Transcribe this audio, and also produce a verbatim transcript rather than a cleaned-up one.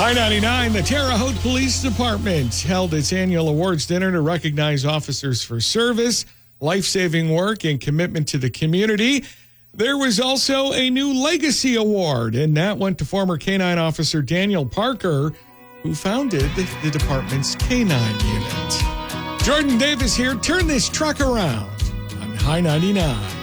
I ninety-nine, the Terre Haute Police Department held its annual awards dinner to recognize officers for service, life-saving work, and commitment to the community. There was also a new Legacy Award, and that went to former K nine officer Daniel Parker, who founded the department's K nine unit. Jordan Davis here. Turn this truck around on High ninety-nine.